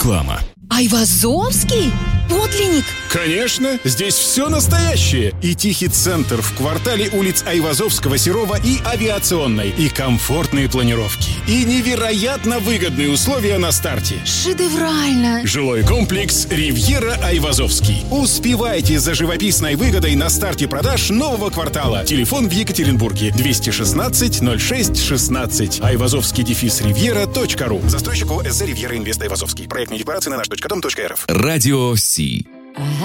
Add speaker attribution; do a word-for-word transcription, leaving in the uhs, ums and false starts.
Speaker 1: Реклама.
Speaker 2: Айвазовский? Подлинник?
Speaker 3: Конечно, здесь все настоящее. И тихий центр в квартале улиц Айвазовского, Серова и Авиационной. И комфортные планировки. И невероятно выгодные условия на старте.
Speaker 2: Шедеврально.
Speaker 3: Жилой комплекс «Ривьера Айвазовский». Успевайте за живописной выгодой на старте продаж нового квартала. Телефон в Екатеринбурге двести шестнадцать ноль шесть шестнадцать. Айвазовский дефис ривьера точка ру. Застройщик ОСЗ «Ривьера Инвест Айвазовский». Проектные декларации на наш точка дом точка рф.
Speaker 1: Радио Си.